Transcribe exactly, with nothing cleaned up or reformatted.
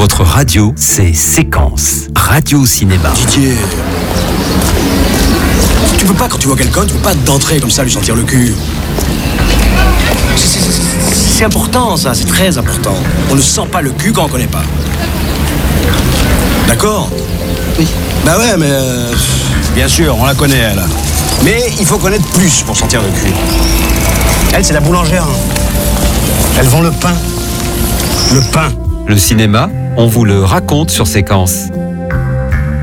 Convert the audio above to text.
Votre radio, c'est Séquence. Radio Cinéma. Didier, tu peux pas, quand tu vois quelqu'un, tu peux pas d'entrer comme ça lui sentir le cul. C'est, c'est, c'est, c'est important ça, c'est très important. On ne sent pas le cul quand on connaît pas. D'accord ? Oui. Bah ouais, mais euh, bien sûr, on la connaît elle. Mais il faut connaître plus pour sentir le cul. Elle, c'est la boulangère. Hein. Elle vend le pain. Le pain. Le cinéma, on vous le raconte sur Séquence.